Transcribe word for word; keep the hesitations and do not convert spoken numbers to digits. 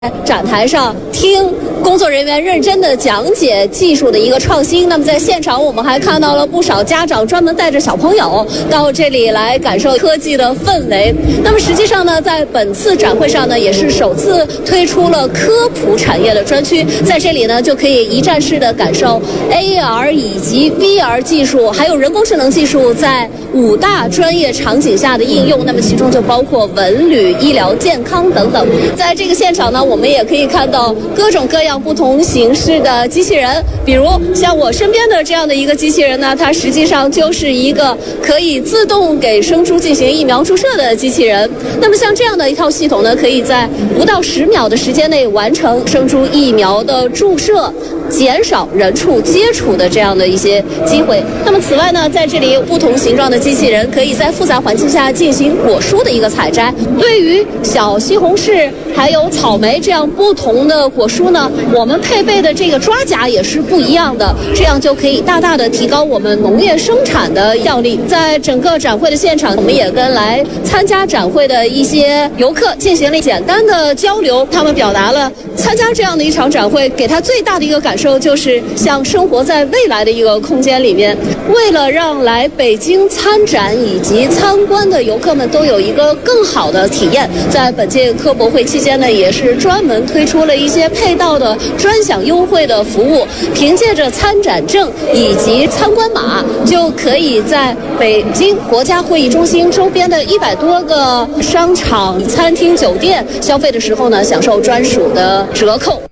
展台上听工作人员认真的讲解技术的一个创新。那么在现场我们还看到了不少家长专门带着小朋友到这里来感受科技的氛围。那么实际上呢，在本次展会上呢，也是首次推出了科普产业的专区，在这里呢就可以一站式的感受 A R 以及 V R 技术还有人工智能技术在五大专业场景下的应用。那么其中就包括文旅、医疗、健康等等。在这个现场呢，我们也可以看到各种各样不同形式的机器人，比如像我身边的这样的一个机器人呢，它实际上就是一个可以自动给生猪进行疫苗注射的机器人。那么像这样的一套系统呢，可以在不到十秒的时间内完成生猪疫苗的注射，减少人畜接触的这样的一些机会。那么此外呢，在这里不同形状的机器人可以在复杂环境下进行果蔬的一个采摘。对于小西红柿还有草莓这样不同的果蔬呢，我们配备的这个抓夹也是不一样的，这样就可以大大的提高我们农业生产的效率。在整个展会的现场，我们也跟来参加展会的一些游客进行了简单的交流，他们表达了参加这样的一场展会给他最大的一个感受就是像生活在未来的一个空间里面。为了让来北京参展以及参观的游客们都有一个更好的体验，在本届科博会期间呢，也是专门推出了一些配套的专享优惠的服务，凭借着参展证以及参观码，就可以在北京国家会议中心周边的一百多个商场、餐厅、酒店消费的时候呢，享受专属的折扣。